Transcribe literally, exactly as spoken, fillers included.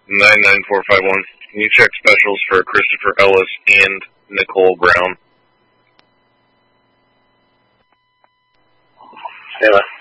nine nine four five one. Can you check specials for Christopher Ellis and Nicole Brown? Yeah.